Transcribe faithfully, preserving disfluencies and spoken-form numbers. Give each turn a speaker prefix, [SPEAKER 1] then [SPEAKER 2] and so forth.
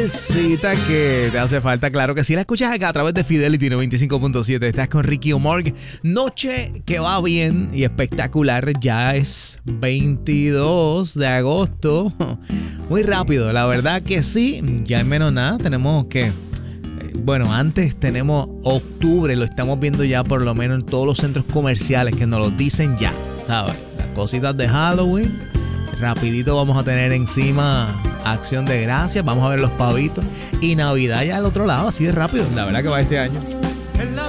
[SPEAKER 1] salsita que te hace falta, claro que sí. La escuchas acá a través de Fidelity noventa y cinco punto siete. Estás con Ricky O'Morg. Noche que va bien y espectacular. Ya es veintidós de agosto. Muy rápido, la verdad que sí. Ya en menos nada tenemos que... Bueno, antes tenemos octubre. Lo estamos viendo ya por lo menos en todos los centros comerciales que nos lo dicen ya, ¿sabes? Las cositas de Halloween. Rapidito vamos a tener encima Acción de Gracias, vamos a ver los pavitos y Navidad ya al otro lado, así de rápido. La verdad que va este año.
[SPEAKER 2] En la